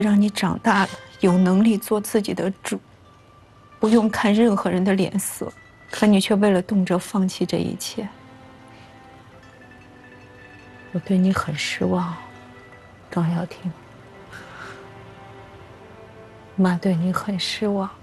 让你长大了，有能力做自己的主，不用看任何人的脸色。可你却为了动辄放弃这一切，我对你很失望，张瑶婷。妈对你很失望。